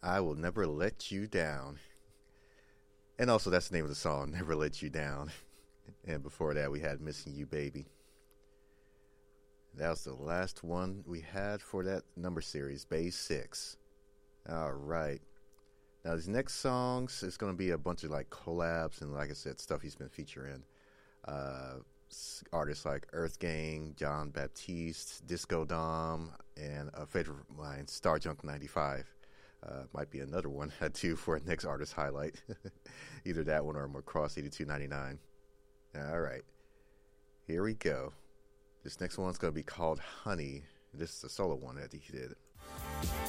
I Will Never Let You Down. And also, that's the name of the song, Never Let You Down. And before that, we had Missing You, Baby. That was the last one we had for that number series, Bay 6. All right. Now, these next songs, it's going to be a bunch of like collabs and, like I said, stuff he's been featuring. Artists like Earth Gang, John Baptiste, Disco Dom, and a favorite of mine, Starjunk 95. Might be another one I do for a next artist highlight. Either that one or Macross 8299. All right. Here we go. This next one's going to be called Honey. This is a solo one that he did.